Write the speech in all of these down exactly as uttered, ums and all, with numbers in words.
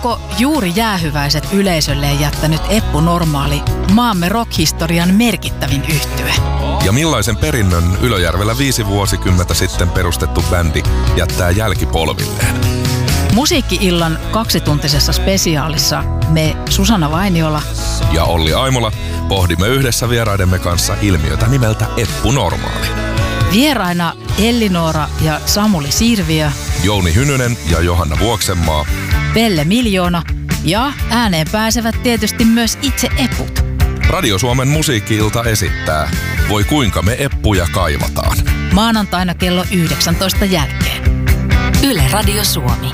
Onko juuri jäähyväiset yleisölleen jättänyt Eppu Normaali maamme rockhistorian merkittävin yhtye? Ja millaisen perinnön Ylöjärvellä viisi vuosikymmentä sitten perustettu bändi jättää jälkipolvilleen? Musiikki-illan kaksituntisessa spesiaalissa me Susanna Vainiola ja Olli Aimola pohdimme yhdessä vieraidemme kanssa ilmiötä nimeltä Eppu Normaali. Vieraina Elli-Noora ja Samuli Sirviö, Jouni Hynynen ja Johanna Vuoksenmaa, Pelle Miljoona ja ääneen pääsevät tietysti myös itse eput. Radio Suomen musiikki-ilta esittää Voi kuinka me eppuja kaivataan. Maanantaina kello yhdeksäntoista jälkeen. Yle Radio Suomi.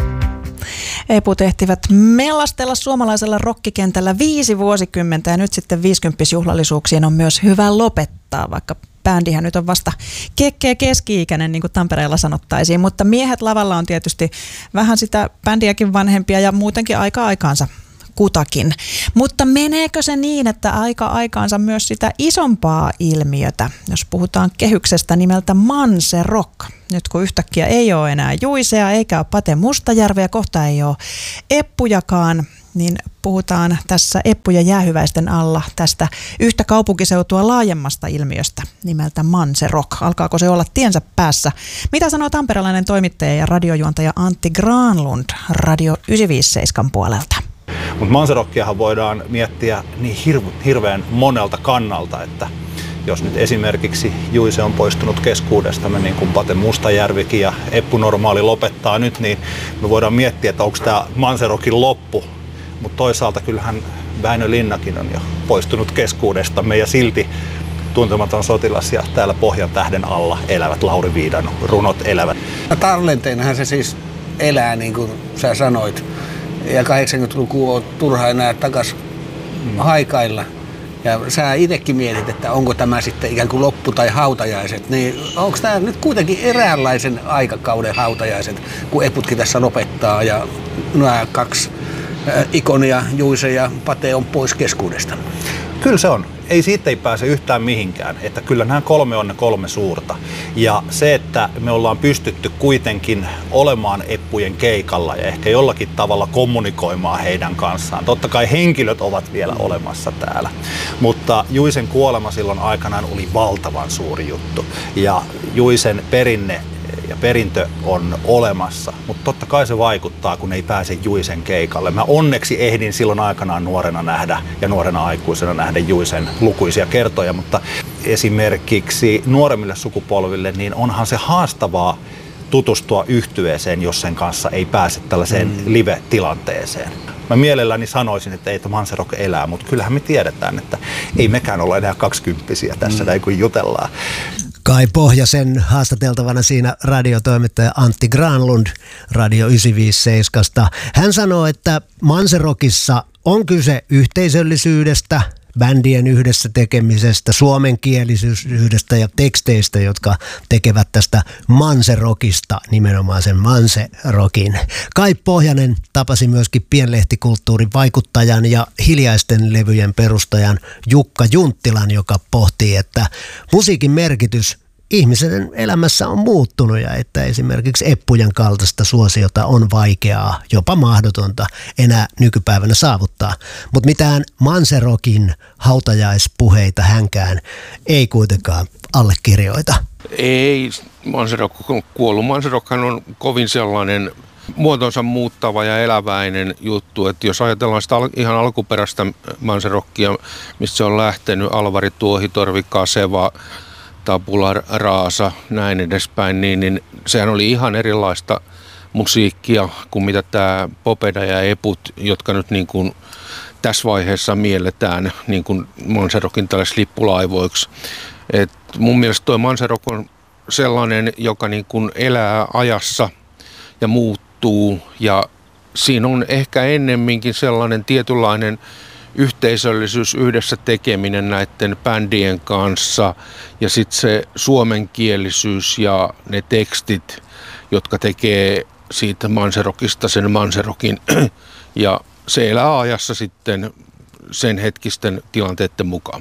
Eput ehtivät mellastella suomalaisella rockikentällä viisi vuosikymmentä ja nyt sitten viisikymppisjuhlallisuuksien on myös hyvä lopettaa, vaikka bändihän nyt on vasta kekkeä keski-ikäinen, niin kuin Tampereella sanottaisiin, mutta miehet lavalla on tietysti vähän sitä bändiäkin vanhempia ja muutenkin aika aikaansa kutakin. Mutta meneekö se niin, että aika aikaansa myös sitä isompaa ilmiötä, jos puhutaan kehyksestä nimeltä Manse Rock? Nyt kun yhtäkkiä ei ole enää Juisea eikä ole Pate Mustajärveä, kohta ei ole Eppujakaan, niin puhutaan tässä Eppu- ja jäähyväisten alla tästä yhtä kaupunkiseutua laajemmasta ilmiöstä nimeltä Manse Rock. Alkaako se olla tiensä päässä? Mitä sanoo tamperelainen toimittaja ja radiojuontaja Antti Granlund Radio yhdeksänsataaviisikymmentäseitsemän puolelta? Mutta Manse Rockiahan voidaan miettiä niin hir- hirveän monelta kannalta, että jos nyt esimerkiksi Juise on poistunut keskuudestamme, niin kuin Pate Mustajärvikin ja Eppu Normaali lopettaa nyt, niin me voidaan miettiä, että onko tämä Manse Rockin loppu. Mutta toisaalta kyllähän Väinö Linnakin on jo poistunut keskuudestamme ja silti Tuntematon sotilas ja täällä Pohjan tähden alla elävät Lauri Viidan runot elävät. Tallenteenahan se siis elää, niin kuin sä sanoit. Ja kahdeksankymmentäluku on turha enää takas haikailla. Ja sä itsekin mietit, että onko tämä sitten ikään kuin loppu tai hautajaiset. Niin onko tämä nyt kuitenkin eräänlaisen aikakauden hautajaiset, kun Eputkin tässä lopettaa ja nämä kaksi ikonia, Juise ja Pate, on pois keskuudesta? Kyllä se on. Ei siitä ei pääse yhtään mihinkään. Että kyllä nämä kolme on ne kolme suurta. Ja se, että me ollaan pystytty kuitenkin olemaan Eppujen keikalla ja ehkä jollakin tavalla kommunikoimaan heidän kanssaan. Totta kai henkilöt ovat vielä olemassa täällä. Mutta Juisen kuolema silloin aikanaan oli valtavan suuri juttu. Ja Juisen perinne ja perintö on olemassa, mutta totta kai se vaikuttaa, kun ei pääse Juisen keikalle. Mä onneksi ehdin silloin aikanaan nuorena nähdä ja nuorena aikuisena nähdä Juisen lukuisia kertoja, mutta esimerkiksi nuoremmille sukupolville niin onhan se haastavaa tutustua yhtyeeseen, jos sen kanssa ei pääse tällaiseen mm. live-tilanteeseen. Mä mielelläni sanoisin, että ei Manse Rock elää, mutta kyllähän me tiedetään, että ei mekään olla enää kaksikymppisiä tässä, mm. näin kun jutellaan. Kai Pohjasen haastateltavana siinä radiotoimittaja Antti Granlund Radio yhdeksänsataaviisikymmentäseitsemän. Hän sanoo, että Manse Rockissa on kyse yhteisöllisyydestä, bändien yhdessä tekemisestä, suomenkielisyydestä ja teksteistä, jotka tekevät tästä Manse Rockista nimenomaan sen Manse Rockin. Kai Pohjanen tapasi myöskin pienlehtikulttuurin vaikuttajan ja hiljaisten levyjen perustajan Jukka Junttilan, joka pohtii, että musiikin merkitys ihmisen elämässä on muuttunut ja että esimerkiksi Eppujen kaltaista suosiota on vaikeaa, jopa mahdotonta enää nykypäivänä saavuttaa. Mutta mitään Manse Rockin hautajaispuheita hänkään ei kuitenkaan allekirjoita. Ei, Manse Rock on kuollut. Manse Rockhan on kovin sellainen muotonsa muuttava ja eläväinen juttu, että jos ajatellaan sitä ihan alkuperäistä Manse Rockia, mistä se on lähtenyt, Alvari Tuohitorvi, Kaseva, Tabula Rasa, näin edespäin, niin, niin sehän oli ihan erilaista musiikkia kuin mitä tämä Popeda ja Eput, jotka nyt niin kuin tässä vaiheessa mielletään niin kuin Manse Rockin tällaisiksi lippulaivoiksi. Et mun mielestä tuo Manse Rock on sellainen, joka niin kuin elää ajassa ja muuttuu, ja siinä on ehkä ennemminkin sellainen tietynlainen yhteisöllisyys, yhdessä tekeminen näiden bändien kanssa ja sitten se suomenkielisyys ja ne tekstit, jotka tekee siitä Manse Rockista sen Manse Rockin ja se elää ajassa sitten sen hetkisten tilanteiden mukaan.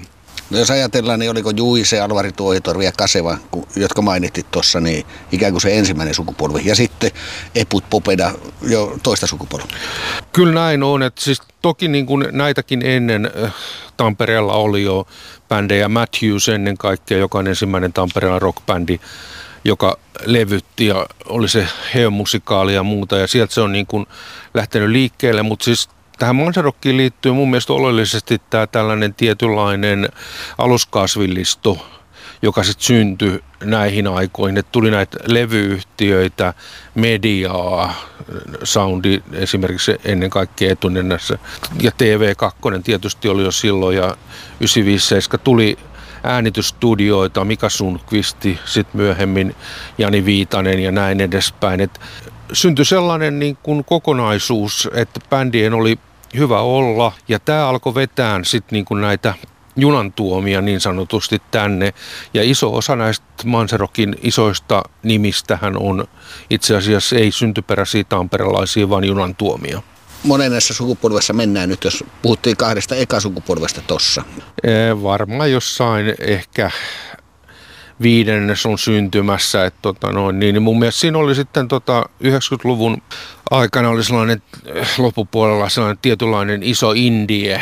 No jos ajatellaan, niin oliko Juise, Alvari Tuohitorvi ja Kaseva, jotka mainittit tuossa, niin ikään kuin se ensimmäinen sukupolvi. Ja sitten Eput Popeda jo toista sukupolvea. Kyllä näin on. Että siis toki niin kuin näitäkin ennen Tampereella oli jo bändejä. Matthews ennen kaikkea, joka on ensimmäinen Tampereella rockbändi, joka levytti ja oli se Heo-musikaali ja muuta. Ja sieltä se on niin kuin lähtenyt liikkeelle, mutta siis tähän manserockiin liittyy mun mielestä oleellisesti tämä tällainen tietynlainen aluskasvillisto, joka sitten syntyi näihin aikoihin. Et tuli näitä levyyhtiöitä, mediaa, soundi esimerkiksi ennen kaikkea etunenässä. Ja T V kaksi tietysti oli jo silloin ja yhdeksänkymmentäviisi seitsemän tuli äänitysstudioita, Mika Sundqvisti, sitten myöhemmin Jani Viitanen ja näin edespäin. Et syntyi sellainen niin kuin kokonaisuus, että bändien oli hyvä olla ja tämä alkoi vetää sitten niin kuin näitä junantuomia niin sanotusti tänne. Ja iso osa näistä Manserockin isoista nimistähän on itse asiassa ei syntyperäisiä tamperelaisia, vaan junantuomia. Monen näissä sukupolvessa mennään nyt, jos puhuttiin kahdesta ekasukupolvesta tossa? Ee, varmaan jossain ehkä viidennes on syntymässä. Että tota noin, niin, niin mun mielestä siinä oli sitten tota yhdeksänkymmentäluvun aikana oli sellainen loppupuolella sellainen tietynlainen iso indie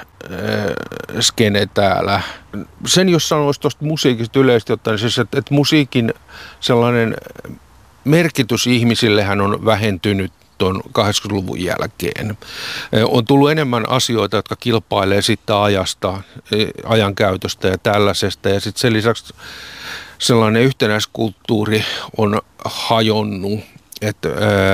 skene täällä. Sen jos sanoisi tuosta musiikista yleisesti ottaen, siis että, että musiikin sellainen merkitys ihmisillehän on vähentynyt tuon kahdeksankymmentäluvun jälkeen. On tullut enemmän asioita, jotka kilpailee sitten ajasta, ajankäytöstä ja tällaisesta. Ja sitten sen lisäksi sellainen yhtenäiskulttuuri on hajonnut, että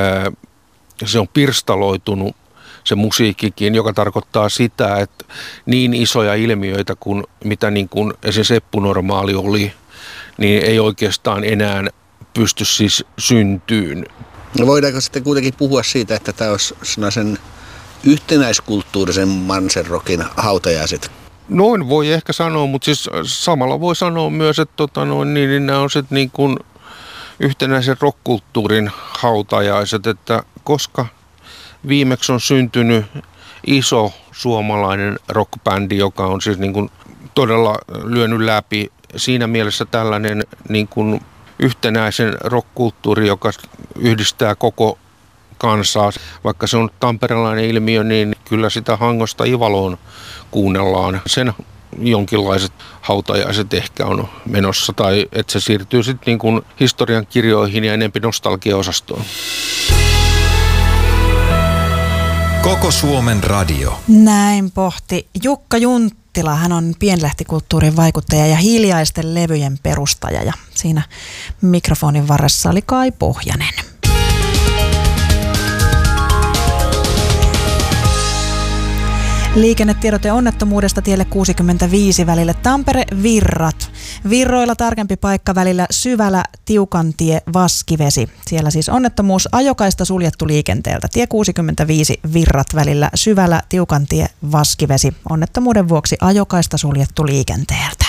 se on pirstaloitunut se musiikkikin, joka tarkoittaa sitä, että niin isoja ilmiöitä kuin mitä niin kuin esimerkiksi eppunormaali oli, niin ei oikeastaan enää pysty siis syntyyn. No voidaanko sitten kuitenkin puhua siitä, että tämä olisi sellaisen yhtenäiskulttuurisen manserockin hautajaiset? Noin voi ehkä sanoa, mutta siis samalla voi sanoa myös, että tota noin, niin, niin nämä on sitten niin kuin yhtenäisen rockkulttuurin hautajaiset, että koska viimeksi on syntynyt iso suomalainen rockbändi, joka on siis niin kuin todella lyönyt läpi. Siinä mielessä tällainen niin kuin yhtenäisen rockkulttuuri, joka yhdistää koko kansaa. Vaikka se on tamperelainen ilmiö, niin kyllä sitä Hangosta Ivaloon kuunnellaan. Sen jonkinlaiset hautajaiset ehkä on menossa, tai että se siirtyy sitten niin kuin historian kirjoihin ja enempi nostalgiaosastoon. Koko Suomen radio. Näin pohti Jukka Junttila. Hän on pienlehtikulttuurin vaikuttaja ja hiljaisten levyjen perustaja. Ja siinä mikrofonin varressa oli Kai Pohjanen. Liikennetiedote onnettomuudesta tielle kuusikymmentäviisi välille Tampere-Virrat. Virroilla tarkempi paikka välillä Syvälä, Tiukantie, Vaskivesi. Siellä siis onnettomuus, ajokaista suljettu liikenteeltä. Tie kuusikymmentäviisi Virrat välillä Syvälä, Tiukantie, Vaskivesi. Onnettomuuden vuoksi ajokaista suljettu liikenteeltä.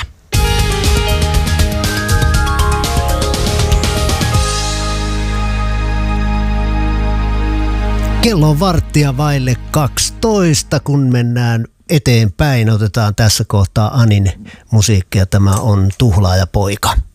Kello on varttia vaille kaksitoista, kun mennään eteenpäin. Otetaan tässä kohtaa Anin musiikkia. Tämä on Tuhlaaja poika.